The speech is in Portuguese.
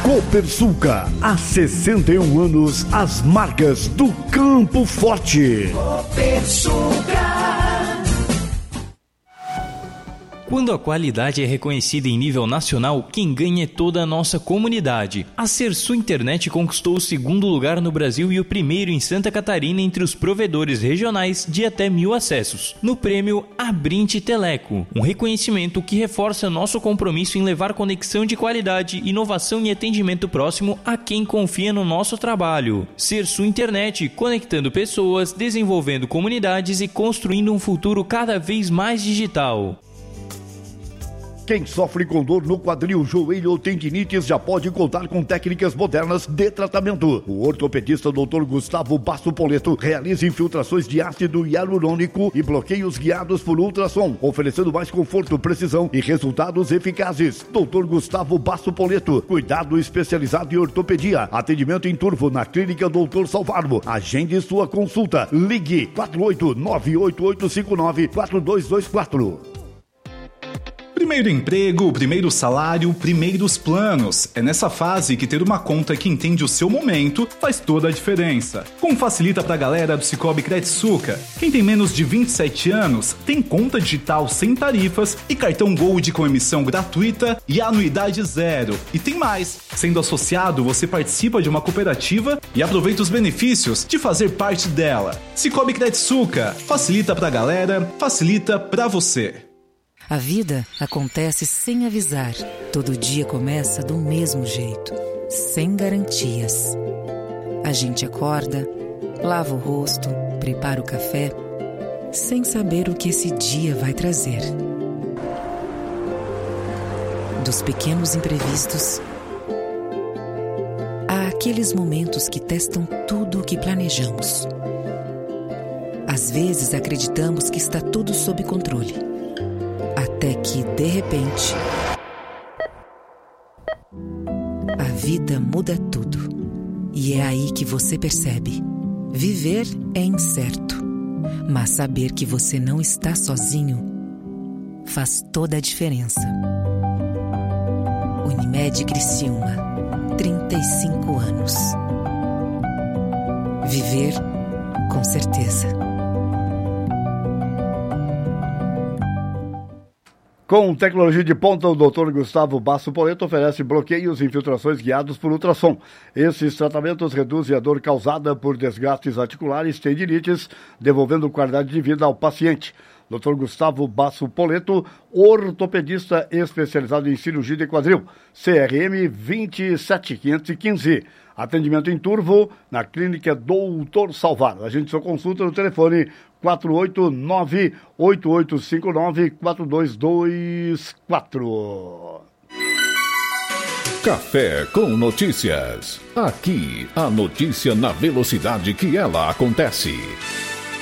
Copersucar, há 61 anos, as marcas do Campo Forte. Copersucar. Quando a qualidade é reconhecida em nível nacional, quem ganha é toda a nossa comunidade. A Sersu Internet conquistou o segundo lugar no Brasil e o primeiro em Santa Catarina entre os provedores regionais de até 1.000 acessos, no prêmio Abrinte Teleco, um reconhecimento que reforça nosso compromisso em levar conexão de qualidade, inovação e atendimento próximo a quem confia no nosso trabalho. Sersu Internet, conectando pessoas, desenvolvendo comunidades e construindo um futuro cada vez mais digital. Quem sofre com dor no quadril, joelho ou tendinites já pode contar com técnicas modernas de tratamento. O ortopedista Dr. Gustavo Basso Poleto realiza infiltrações de ácido hialurônico e bloqueios guiados por ultrassom, oferecendo mais conforto, precisão e resultados eficazes. Dr. Gustavo Basso Poleto, cuidado especializado em ortopedia. Atendimento em Turvo, na Clínica Dr. Salvarmo. Agende sua consulta. Ligue 48-98859-4224. Primeiro emprego, primeiro salário, primeiros planos. É nessa fase que ter uma conta que entende o seu momento faz toda a diferença. Como facilita pra galera do Cicobi Credsucar. Quem tem menos de 27 anos tem conta digital sem tarifas e cartão Gold com emissão gratuita e anuidade zero. E tem mais. Sendo associado, você participa de uma cooperativa e aproveita os benefícios de fazer parte dela. Cicobi Credsucar. Facilita pra galera, facilita pra você. A vida acontece sem avisar. Todo dia começa do mesmo jeito, sem garantias. A gente acorda, lava o rosto, prepara o café, sem saber o que esse dia vai trazer. Dos pequenos imprevistos, há aqueles momentos que testam tudo o que planejamos. Às vezes acreditamos que está tudo sob controle. Até que, de repente, a vida muda tudo. E é aí que você percebe. Viver é incerto, mas saber que você não está sozinho faz toda a diferença. Unimed Criciúma, 35 anos. Viver com certeza. Com tecnologia de ponta, o Dr. Gustavo Basso Poleto oferece bloqueios e infiltrações guiados por ultrassom. Esses tratamentos reduzem a dor causada por desgastes articulares, tendinites, devolvendo qualidade de vida ao paciente. Dr. Gustavo Basso Poleto, ortopedista especializado em cirurgia de quadril, CRM 27515. Atendimento em Turvo, na Clínica Doutor Salvar. A gente só consulta no telefone 489-8859-4224. Café com Notícias. Aqui, a notícia na velocidade que ela acontece.